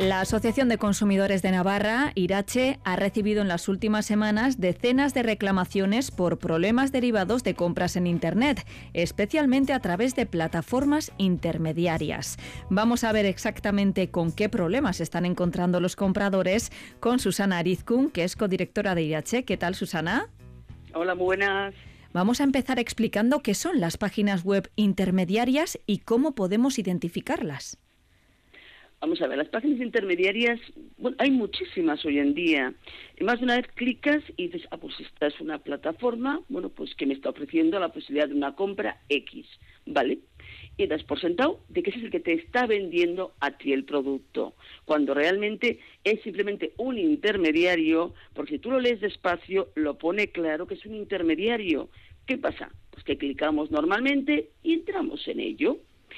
La Asociación de Consumidores de Navarra, Irache, ha recibido en las últimas semanas decenas de reclamaciones por problemas derivados de compras en Internet, especialmente a través de plataformas intermediarias. Vamos a ver exactamente con qué problemas están encontrando los compradores con Susana Arizkun, que es codirectora de Irache. ¿Qué tal, Susana? Hola, muy buenas. Vamos a empezar explicando qué son las páginas web intermediarias y cómo podemos identificarlas. Vamos a ver, las páginas intermediarias, bueno, hay muchísimas hoy en día. Y más de una vez clicas y dices, pues esta es una plataforma, bueno, pues que me está ofreciendo la posibilidad de una compra X, ¿vale? Y das por sentado de que ese es el que te está vendiendo a ti el producto, cuando realmente es simplemente un intermediario, porque si tú lo lees despacio, lo pone claro que es un intermediario. ¿Qué pasa? Pues que clicamos normalmente y entramos en ello.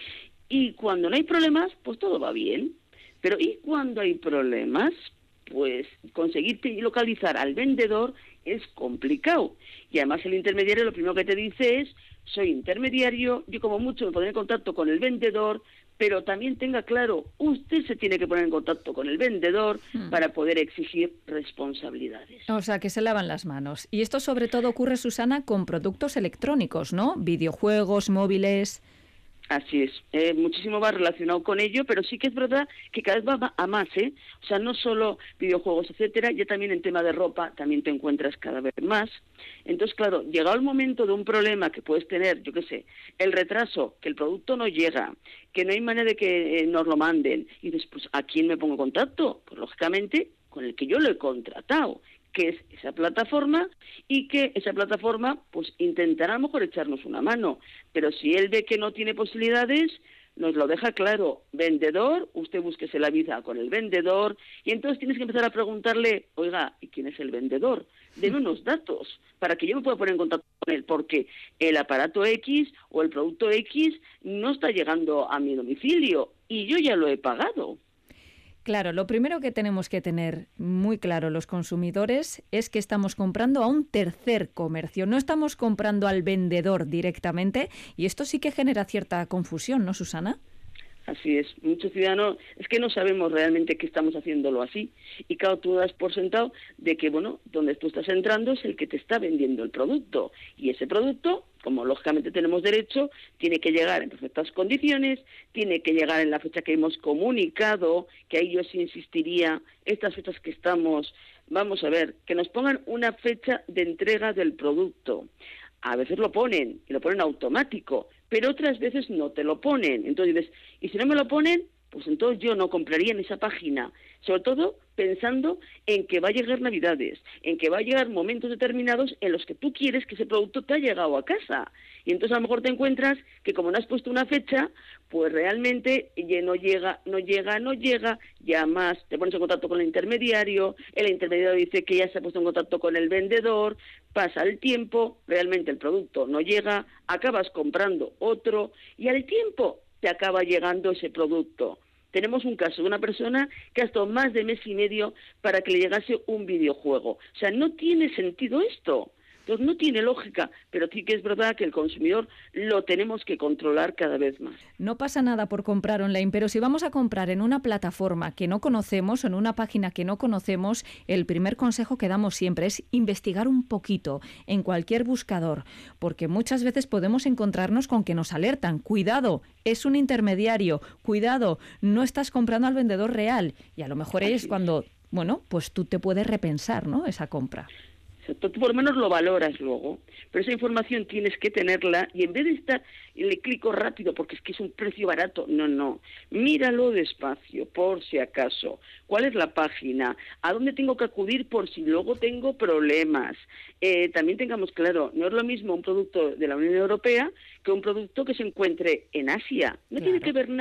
Y cuando no hay problemas, pues todo va bien. Pero ¿y cuando hay problemas? Pues conseguir localizar al vendedor es complicado. Y además el intermediario lo primero que te dice es, soy intermediario, yo como mucho me pondré en contacto con el vendedor, pero también tenga claro, usted se tiene que poner en contacto con el vendedor para poder exigir responsabilidades. O sea, que se lavan las manos. Y esto sobre todo ocurre, Susana, con productos electrónicos, ¿no? Videojuegos, móviles. Así es, muchísimo va relacionado con ello, pero sí que es verdad que cada vez va a más, ¿eh? O sea, no solo videojuegos, etcétera, ya también en tema de ropa también te encuentras cada vez más. Entonces, claro, llegado el momento de un problema que puedes tener, yo qué sé, el retraso, que el producto no llega, que no hay manera de que nos lo manden, y dices, pues, ¿a quién me pongo en contacto? Pues, lógicamente, con el que yo lo he contratado, que es esa plataforma, y que esa plataforma pues intentará a lo mejor echarnos una mano, pero si él ve que no tiene posibilidades, nos lo deja claro, vendedor, usted búsquese la vida con el vendedor, y entonces tienes que empezar a preguntarle, oiga, ¿y quién es el vendedor? Deme unos datos para que yo me pueda poner en contacto con él, porque el aparato X o el producto X no está llegando a mi domicilio, y yo ya lo he pagado. Claro, lo primero que tenemos que tener muy claro los consumidores es que estamos comprando a un tercer comercio, no estamos comprando al vendedor directamente, y esto sí que genera cierta confusión, ¿no, Susana? Así es, muchos ciudadanos es que no sabemos realmente que estamos haciéndolo así, y claro, tú das por sentado de que, bueno, donde tú estás entrando es el que te está vendiendo el producto, y ese producto, como lógicamente tenemos derecho, tiene que llegar en perfectas condiciones, tiene que llegar en la fecha que hemos comunicado, que ahí yo sí insistiría, estas fechas que estamos, vamos a ver, que nos pongan una fecha de entrega del producto. A veces lo ponen, y lo ponen automático, pero otras veces no te lo ponen. Entonces dices, y si no me lo ponen, pues entonces yo no compraría en esa página. Sobre todo pensando en que va a llegar Navidades, en que va a llegar momentos determinados en los que tú quieres que ese producto te ha llegado a casa. Y entonces a lo mejor te encuentras que como no has puesto una fecha, pues realmente ya no llega, llamas, te pones en contacto con el intermediario dice que ya se ha puesto en contacto con el vendedor, pasa el tiempo, realmente el producto no llega, acabas comprando otro y al tiempo te acaba llegando ese producto. Tenemos un caso de una persona que ha estado más de mes y medio para que le llegase un videojuego. O sea, no tiene sentido esto. Entonces no tiene lógica, pero sí que es verdad que el consumidor lo tenemos que controlar cada vez más. No pasa nada por comprar online, pero si vamos a comprar en una plataforma que no conocemos o en una página que no conocemos, el primer consejo que damos siempre es investigar un poquito en cualquier buscador, porque muchas veces podemos encontrarnos con que nos alertan, cuidado, es un intermediario, cuidado, no estás comprando al vendedor real, y a lo mejor es cuando, bueno, pues tú te puedes repensar, ¿no?, esa compra. Tú por lo menos lo valoras luego, pero esa información tienes que tenerla y en vez de estar, le clico rápido porque es que es un precio barato, no, míralo despacio por si acaso, cuál es la página, a dónde tengo que acudir por si luego tengo problemas. También tengamos claro, no es lo mismo un producto de la Unión Europea que un producto que se encuentre en Asia, no tiene que ver nada.